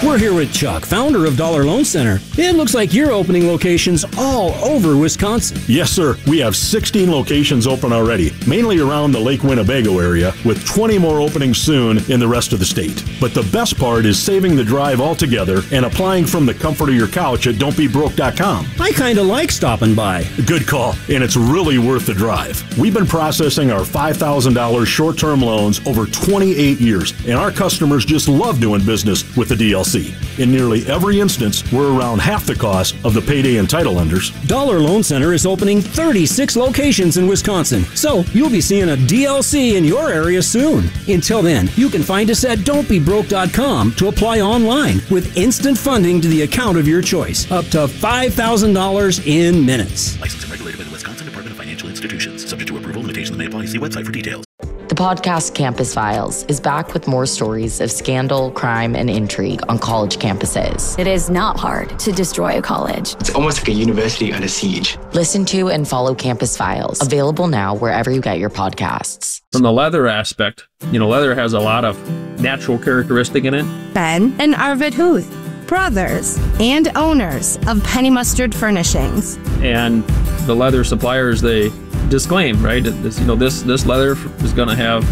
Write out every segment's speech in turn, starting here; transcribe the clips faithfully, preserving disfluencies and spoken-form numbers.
We're here with Chuck, founder of Dollar Loan Center. It looks like you're opening locations all over Wisconsin. Yes, sir. We have sixteen locations open already, mainly around the Lake Winnebago area, with twenty more opening soon in the rest of the state. But the best part is saving the drive altogether and applying from the comfort of your couch at don't be broke dot com. I kind of like stopping by. Good call, and it's really worth the drive. We've been processing our five thousand dollars short-term loans over twenty-eight years, and our customers just love doing business with the D L C. In nearly every instance, we're around half the cost of the payday and title lenders. Dollar Loan Center is opening thirty-six locations in Wisconsin, so you'll be seeing a D L C in your area soon. Until then, you can find us at don't be broke dot com to apply online with instant funding to the account of your choice, up to five thousand dollars in minutes. Licensed and regulated by the Wisconsin Department of Financial Institutions. Subject to approval, limitations may apply. See website for details. The podcast Campus Files is back with more stories of scandal, crime, and intrigue on college campuses. It is not hard to destroy a college. It's almost like a university under siege. Listen to and follow Campus Files, available now wherever you get your podcasts. From the leather aspect, you know, leather has a lot of natural characteristic in it. Ben and Arvid Huth, brothers and owners of Penny Mustard Furnishings. And the leather suppliers, they disclaim, right? This, you know, this this leather is going to have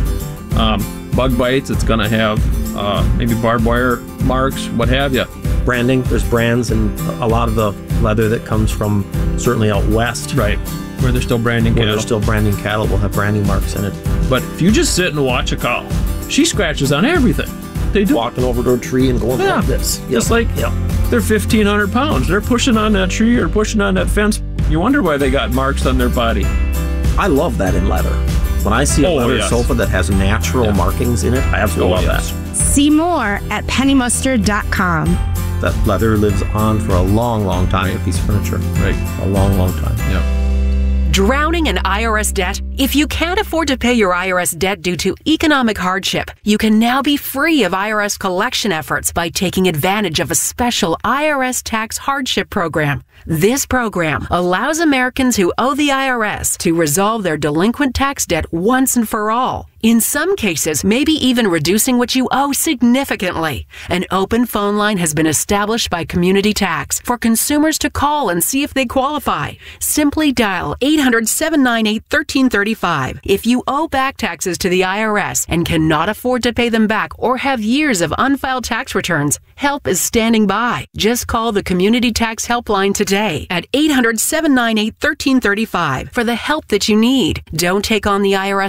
um, bug bites. It's going to have uh, maybe barbed wire marks, what have you. Branding. There's brands and a lot of the leather that comes from certainly out west, right? Where they're still branding Where cattle. They're still branding cattle. Will have branding marks in it. But if you just sit and watch a cow, she scratches on everything. They do. Walking over to a tree and going yeah. like this. Yep. Just like yep. they're fifteen hundred pounds. They're pushing on that tree or pushing on that fence. You wonder why they got marks on their body. I love that in leather. When I see a oh, leather yes. sofa that has natural yeah. markings in it, I absolutely oh, love yes. that. See more at penny mustard dot com. That leather lives on for a long, long time, a piece of furniture. Right. A long, long time. Yeah. Drowning in I R S debt? If you can't afford to pay your I R S debt due to economic hardship, you can now be free of I R S collection efforts by taking advantage of a special I R S tax hardship program. This program allows Americans who owe the I R S to resolve their delinquent tax debt once and for all. In some cases, maybe even reducing what you owe significantly. An open phone line has been established by Community Tax for consumers to call and see if they qualify. Simply dial eight hundred, seven nine eight, one three three five. If you owe back taxes to the I R S and cannot afford to pay them back or have years of unfiled tax returns, help is standing by. Just call the Community Tax Helpline today at eight hundred, seven nine eight, one three three five for the help that you need. Don't take on the I R S